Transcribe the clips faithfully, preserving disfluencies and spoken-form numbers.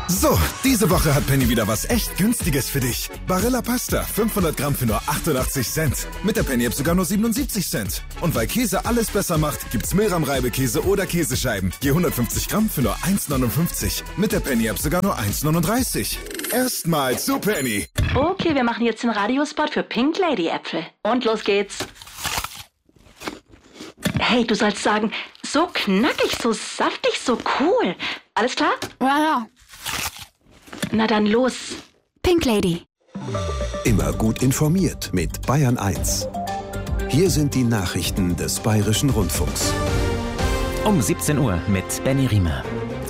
So, diese Woche hat Penny wieder was echt Günstiges für dich. Barilla Pasta, fünfhundert Gramm für nur achtundachtzig Cent. Mit der Penny-App sogar nur siebenundsiebzig Cent. Und weil Käse alles besser macht, gibt's Milram-Reibekäse oder Käsescheiben. Je hundertfünfzig Gramm für nur eins neunundfünfzig. Mit der Penny-App sogar nur eins neununddreißig. Erstmal zu Penny. Okay, wir machen jetzt den Radiospot für Pink Lady Äpfel. Und los geht's. Hey, du sollst sagen, so knackig, so saftig, so cool. Alles klar? Ja, ja. Na dann los. Pink Lady. Immer gut informiert mit Bayern eins. Hier sind die Nachrichten des Bayerischen Rundfunks. Um siebzehn Uhr mit Benny Riemer.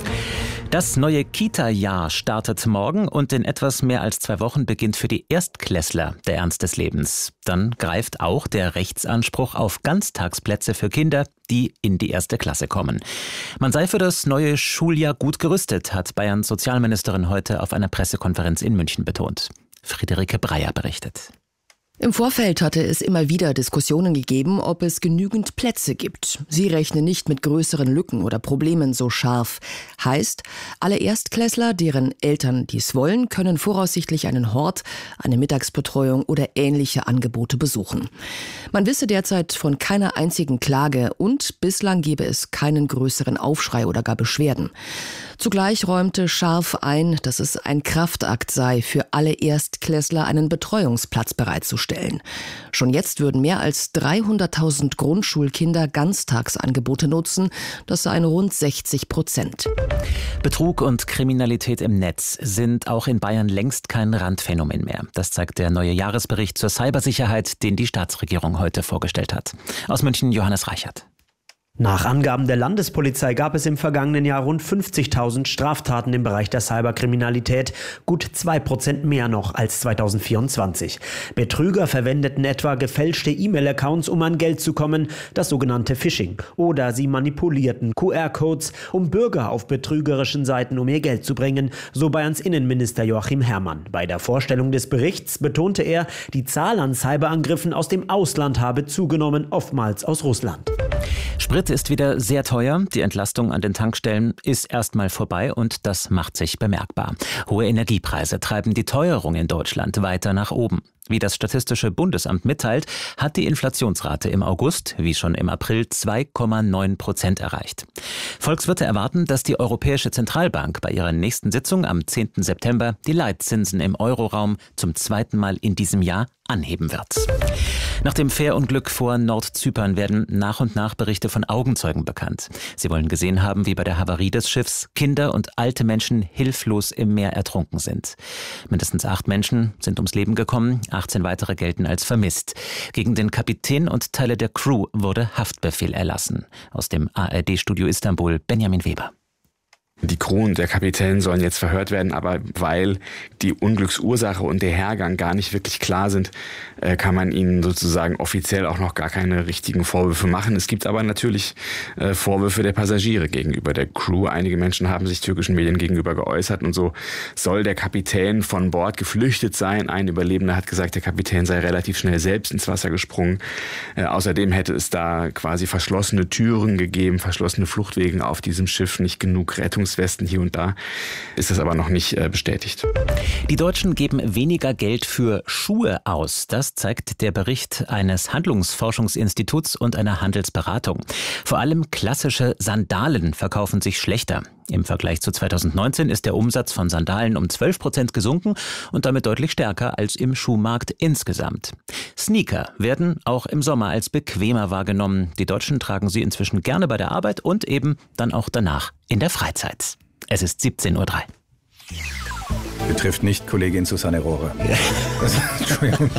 Das neue Kita-Jahr startet morgen und in etwas mehr als zwei Wochen beginnt für die Erstklässler der Ernst des Lebens. Dann greift auch der Rechtsanspruch auf Ganztagsplätze für Kinder, die in die erste Klasse kommen. Man sei für das neue Schuljahr gut gerüstet, hat Bayerns Sozialministerin heute auf einer Pressekonferenz in München betont. Friederike Breyer berichtet. Im Vorfeld hatte es immer wieder Diskussionen gegeben, ob es genügend Plätze gibt. Sie rechnen nicht mit größeren Lücken oder Problemen so scharf. Heißt, alle Erstklässler, deren Eltern dies wollen, können voraussichtlich einen Hort, eine Mittagsbetreuung oder ähnliche Angebote besuchen. Man wisse derzeit von keiner einzigen Klage und bislang gebe es keinen größeren Aufschrei oder gar Beschwerden. Zugleich räumte Scharf ein, dass es ein Kraftakt sei, für alle Erstklässler einen Betreuungsplatz bereitzustellen. Schon jetzt würden mehr als dreihunderttausend Grundschulkinder Ganztagsangebote nutzen. Das seien rund sechzig Prozent. Betrug und Kriminalität im Netz sind auch in Bayern längst kein Randphänomen mehr. Das zeigt der neue Jahresbericht zur Cybersicherheit, den die Staatsregierung heute vorgestellt hat. Aus München Johannes Reichert. Nach Angaben der Landespolizei gab es im vergangenen Jahr rund fünfzigtausend Straftaten im Bereich der Cyberkriminalität, gut zwei Prozent mehr noch als zweitausendvierundzwanzig. Betrüger verwendeten etwa gefälschte E-Mail-Accounts, um an Geld zu kommen, das sogenannte Phishing. Oder sie manipulierten Q R-Codes, um Bürger auf betrügerischen Seiten um ihr Geld zu bringen, so Bayerns Innenminister Joachim Herrmann. Bei der Vorstellung des Berichts betonte er, die Zahl an Cyberangriffen aus dem Ausland habe zugenommen, oftmals aus Russland. Sprit ist wieder sehr teuer. Die Entlastung an den Tankstellen ist erstmal vorbei und das macht sich bemerkbar. Hohe Energiepreise treiben die Teuerung in Deutschland weiter nach oben. Wie das Statistische Bundesamt mitteilt, hat die Inflationsrate im August, wie schon im April, zwei Komma neun Prozent erreicht. Volkswirte erwarten, dass die Europäische Zentralbank bei ihrer nächsten Sitzung am zehnten September die Leitzinsen im Euroraum zum zweiten Mal in diesem Jahr anheben wird. Nach dem Fährunglück vor Nordzypern werden nach und nach Berichte von Augenzeugen bekannt. Sie wollen gesehen haben, wie bei der Havarie des Schiffs Kinder und alte Menschen hilflos im Meer ertrunken sind. Mindestens acht Menschen sind ums Leben gekommen, achtzehn weitere gelten als vermisst. Gegen den Kapitän und Teile der Crew wurde Haftbefehl erlassen. Aus dem A R D-Studio Istanbul, Benjamin Weber. Die Crew und der Kapitän sollen jetzt verhört werden, aber weil die Unglücksursache und der Hergang gar nicht wirklich klar sind, kann man ihnen sozusagen offiziell auch noch gar keine richtigen Vorwürfe machen. Es gibt aber natürlich Vorwürfe der Passagiere gegenüber der Crew. Einige Menschen haben sich türkischen Medien gegenüber geäußert und so soll der Kapitän von Bord geflüchtet sein. Ein Überlebender hat gesagt, der Kapitän sei relativ schnell selbst ins Wasser gesprungen. Außerdem hätte es da quasi verschlossene Türen gegeben, verschlossene Fluchtwege auf diesem Schiff, nicht genug Rettungs Westen hier und da, ist das aber noch nicht äh, bestätigt. Die Deutschen geben weniger Geld für Schuhe aus. Das zeigt der Bericht eines Handlungsforschungsinstituts und einer Handelsberatung. Vor allem klassische Sandalen verkaufen sich schlechter. Im Vergleich zu zweitausendneunzehn ist der Umsatz von Sandalen um zwölf Prozent gesunken und damit deutlich stärker als im Schuhmarkt insgesamt. Sneaker werden auch im Sommer als bequemer wahrgenommen. Die Deutschen tragen sie inzwischen gerne bei der Arbeit und eben dann auch danach in der Freizeit. Es ist siebzehn Uhr drei. Betrifft nicht Kollegin Susanne Rohre. Entschuldigung.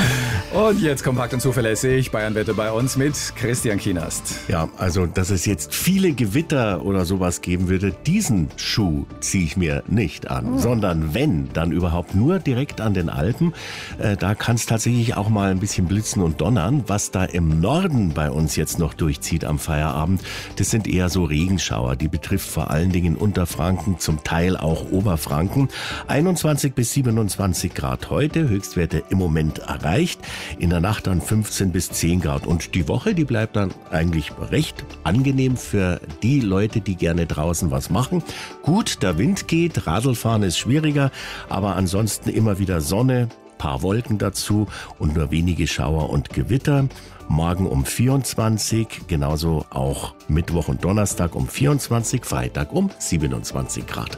Und jetzt kompakt und zuverlässig Bayern-Wette bei uns mit Christian Kienast. Ja, also dass es jetzt viele Gewitter oder sowas geben würde, diesen Schuh ziehe ich mir nicht an. Mhm. Sondern wenn, dann überhaupt nur direkt an den Alpen. Äh, da kann es tatsächlich auch mal ein bisschen blitzen und donnern. Was da im Norden bei uns jetzt noch durchzieht am Feierabend, das sind eher so Regenschauer. Die betrifft vor allen Dingen Unterfranken, zum Teil auch Oberfranken. einundzwanzig bis siebenundzwanzig Grad heute, Höchstwerte im Moment erreicht. in der Nacht dann fünfzehn bis zehn Grad. Und die Woche, die bleibt dann eigentlich recht angenehm für die Leute, die gerne draußen was machen. Gut, der Wind geht, Radlfahren ist schwieriger, aber ansonsten immer wieder Sonne, paar Wolken dazu und nur wenige Schauer und Gewitter. Morgen um vierundzwanzig, genauso auch Mittwoch und Donnerstag um vierundzwanzig, Freitag um siebenundzwanzig Grad.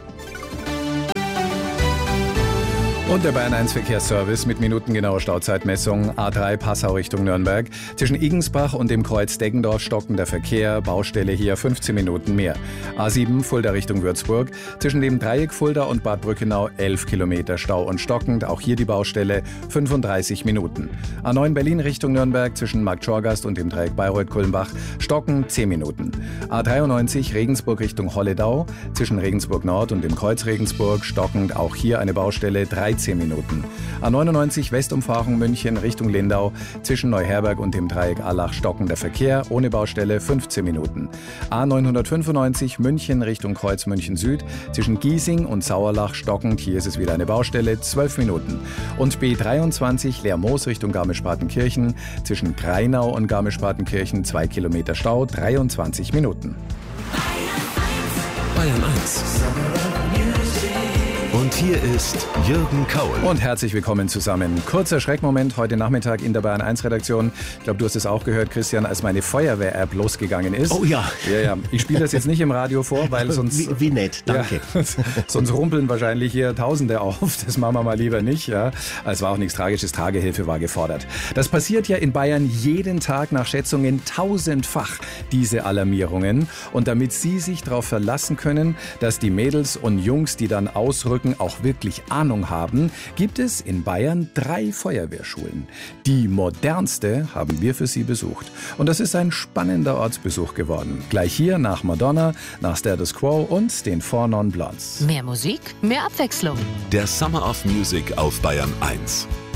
Und der Bayern eins Verkehrsservice mit minutengenauer Stauzeitmessung. A drei Passau Richtung Nürnberg. Zwischen Igensbach und dem Kreuz Deggendorf stockender Verkehr. Baustelle hier fünfzehn Minuten mehr. A sieben Fulda Richtung Würzburg. Zwischen dem Dreieck Fulda und Bad Brückenau elf Kilometer Stau und stockend. Auch hier die Baustelle fünfunddreißig Minuten. A neun Berlin Richtung Nürnberg. Zwischen Marktschorgast und dem Dreieck Bayreuth-Kulmbach stockend zehn Minuten. A dreiundneunzig Regensburg Richtung Holledau. Zwischen Regensburg Nord und dem Kreuz Regensburg stockend. Auch hier eine Baustelle dreizehn Minuten. A neunundneunzig Westumfahrung München Richtung Lindau. Zwischen Neuherberg und dem Dreieck Allach stockender Verkehr. Ohne Baustelle fünfzehn Minuten. A neunhundertfünfundneunzig München Richtung Kreuz München Süd. Zwischen Giesing und Sauerlach stockend. Hier ist es wieder eine Baustelle. zwölf Minuten. Und B dreiundzwanzig Lermoos Richtung Garmisch-Partenkirchen. Zwischen Greinau und Garmisch-Partenkirchen zwei Kilometer Stau. dreiundzwanzig Minuten. Bayern eins. Und hier ist Jürgen Kaul. Und herzlich willkommen zusammen. Kurzer Schreckmoment heute Nachmittag in der Bayern eins Redaktion. Ich glaube, du hast es auch gehört, Christian, als meine Feuerwehr-App losgegangen ist. Oh ja. Ja, ja. Ich spiele das jetzt nicht im Radio vor, weil sonst... Wie, wie nett, danke. Ja, sonst rumpeln wahrscheinlich hier Tausende auf. Das machen wir mal lieber nicht. Ja. Es war auch nichts Tragisches. Tagehilfe war gefordert. Das passiert ja in Bayern jeden Tag nach Schätzungen tausendfach, diese Alarmierungen. Und damit Sie sich darauf verlassen können, dass die Mädels und Jungs, die dann ausrücken, auch wirklich Ahnung haben, gibt es in Bayern drei Feuerwehrschulen. Die modernste haben wir für Sie besucht. Und das ist ein spannender Ortsbesuch geworden. Gleich hier nach Madonna, nach Status Quo und den Four Non Blondes. Mehr Musik, mehr Abwechslung. Der Summer of Music auf Bayern eins.